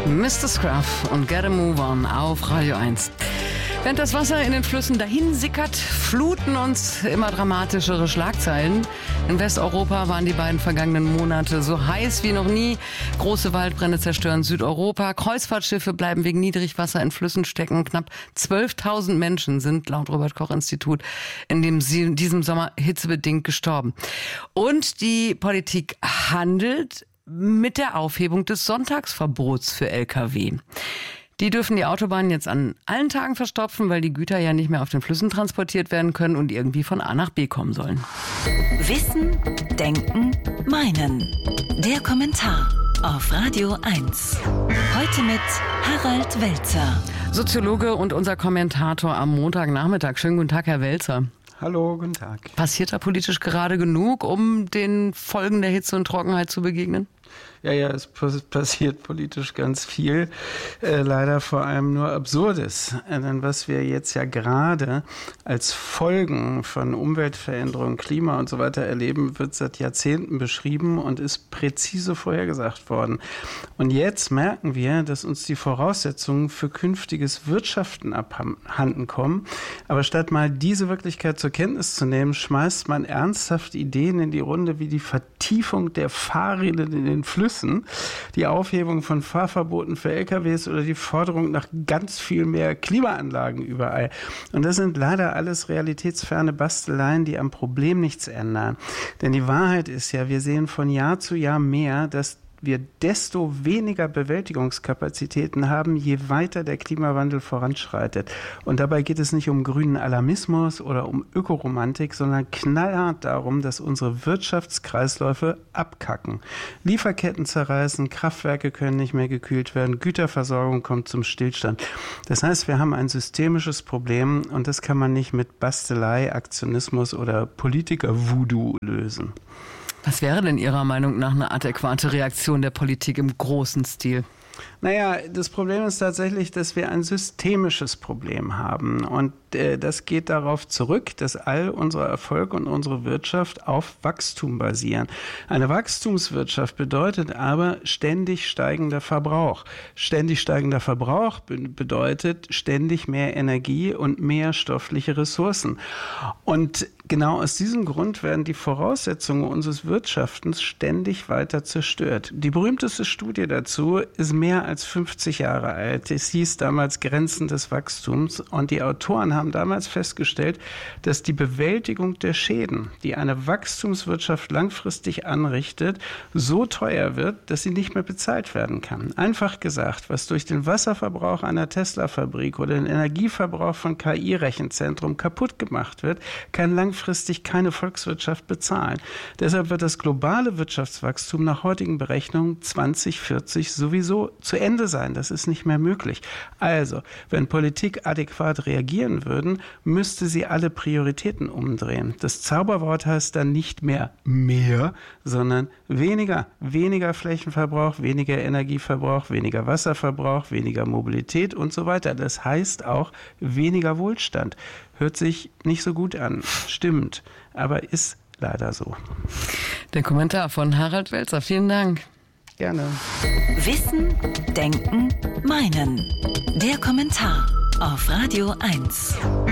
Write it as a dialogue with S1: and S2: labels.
S1: Mr. Scruff und Get a Move On auf Radio 1. Während das Wasser in den Flüssen dahin sickert, fluten uns immer dramatischere Schlagzeilen. In Westeuropa waren die beiden vergangenen Monate so heiß wie noch nie. Große Waldbrände zerstören Südeuropa. Kreuzfahrtschiffe bleiben wegen Niedrigwasser in Flüssen stecken. Knapp 12.000 Menschen sind laut Robert-Koch-Institut in diesem Sommer hitzebedingt gestorben. Und die Politik handelt mit der Aufhebung des Sonntagsverbots für Lkw. Die dürfen die Autobahnen jetzt an allen Tagen verstopfen, weil die Güter ja nicht mehr auf den Flüssen transportiert werden können und irgendwie von A nach B kommen sollen.
S2: Wissen, Denken, Meinen. Der Kommentar auf Radio 1. Heute mit Harald Welzer.
S1: Soziologe und unser Kommentator am Montagnachmittag. Schönen guten Tag, Herr Welzer.
S3: Hallo, guten Tag.
S1: Passiert da politisch gerade genug, um den Folgen der Hitze und Trockenheit zu begegnen?
S3: Ja, es passiert politisch ganz viel, leider vor allem nur Absurdes. Denn was wir jetzt ja gerade als Folgen von Umweltveränderung, Klima und so weiter erleben, wird seit Jahrzehnten beschrieben und ist präzise vorhergesagt worden. Und jetzt merken wir, dass uns die Voraussetzungen für künftiges Wirtschaften abhanden kommen. Aber statt mal diese Wirklichkeit zur Kenntnis zu nehmen, schmeißt man ernsthaft Ideen in die Runde wie die Vertiefung der Fahrräder in den Flüssen, die Aufhebung von Fahrverboten für LKWs oder die Forderung nach ganz viel mehr Klimaanlagen überall. Und das sind leider alles realitätsferne Basteleien, die am Problem nichts ändern. Denn die Wahrheit ist ja, wir sehen von Jahr zu Jahr mehr, dass wir desto weniger Bewältigungskapazitäten haben, je weiter der Klimawandel voranschreitet. Und dabei geht es nicht um grünen Alarmismus oder um Ökoromantik, sondern knallhart darum, dass unsere Wirtschaftskreisläufe abkacken. Lieferketten zerreißen, Kraftwerke können nicht mehr gekühlt werden, Güterversorgung kommt zum Stillstand. Das heißt, wir haben ein systemisches Problem und das kann man nicht mit Bastelei, Aktionismus oder Politiker-Voodoo lösen.
S1: Was wäre denn Ihrer Meinung nach eine adäquate Reaktion der Politik im großen Stil?
S3: Naja, das Problem ist tatsächlich, dass wir ein systemisches Problem haben. Und das geht darauf zurück, dass all unser Erfolg und unsere Wirtschaft auf Wachstum basieren. Eine Wachstumswirtschaft bedeutet aber ständig steigender Verbrauch. Ständig steigender Verbrauch bedeutet ständig mehr Energie und mehr stoffliche Ressourcen. Und genau aus diesem Grund werden die Voraussetzungen unseres Wirtschaftens ständig weiter zerstört. Die berühmteste Studie dazu ist mehr als 50 Jahre alt. Es hieß damals Grenzen des Wachstums und die Autoren haben damals festgestellt, dass die Bewältigung der Schäden, die eine Wachstumswirtschaft langfristig anrichtet, so teuer wird, dass sie nicht mehr bezahlt werden kann. Einfach gesagt, was durch den Wasserverbrauch einer Tesla-Fabrik oder den Energieverbrauch von KI-Rechenzentrum kaputt gemacht wird, kann langfristig keine Volkswirtschaft bezahlen. Deshalb wird das globale Wirtschaftswachstum nach heutigen Berechnungen 2040 sowieso zu Ende sein. Das ist nicht mehr möglich. Also, wenn Politik adäquat reagieren würden, müsste sie alle Prioritäten umdrehen. Das Zauberwort heißt dann nicht mehr, sondern weniger. Weniger Flächenverbrauch, weniger Energieverbrauch, weniger Wasserverbrauch, weniger Mobilität und so weiter. Das heißt auch weniger Wohlstand. Hört sich nicht so gut an, stimmt, aber ist leider so.
S1: Der Kommentar von Harald Welzer. Vielen Dank.
S3: Gerne.
S2: Wissen, Denken, Meinen. Der Kommentar auf Radio 1.